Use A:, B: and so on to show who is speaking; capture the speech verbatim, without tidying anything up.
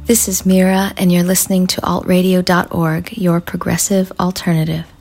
A: This is Mira, and you're listening to alt radio dot org, your progressive alternative.